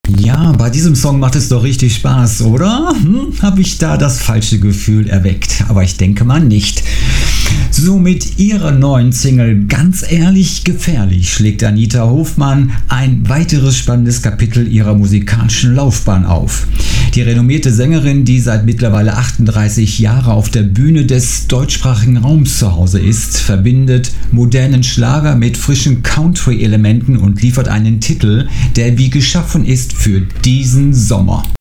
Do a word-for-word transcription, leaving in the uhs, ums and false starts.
Ja, bei diesem Song macht es doch richtig Spaß, oder? Hm, habe ich da das falsche Gefühl erweckt? Aber ich denke mal nicht. So, mit ihrer neuen Single Ganz ehrlich gefährlich schlägt Anita Hofmann ein weiteres spannendes Kapitel ihrer musikalischen Laufbahn auf. Die renommierte Sängerin, die seit mittlerweile achtunddreißig Jahren auf der Bühne des deutschsprachigen Raums zu Hause ist, verbindet modernen Schlager mit frischen Country-Elementen und liefert einen Titel, der wie geschaffen ist für diesen Sommer.